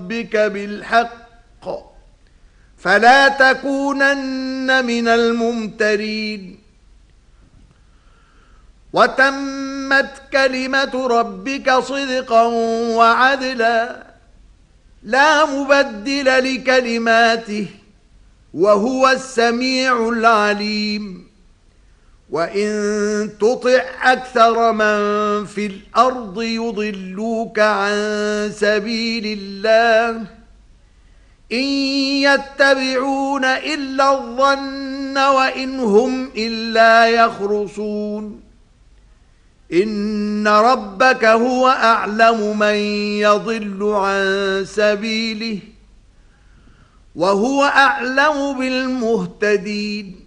ربك بالحق فلا تكونن من الممترين وتمت كلمة ربك صدقا وعدلا لا مبدل لكلماته وهو السميع العليم وإن تطع أكثر من في الأرض يضلوك عن سبيل الله إن يتبعون إلا الظن وإن هم إلا يخرصون إن ربك هو أعلم من يضل عن سبيله وهو أعلم بالمهتدين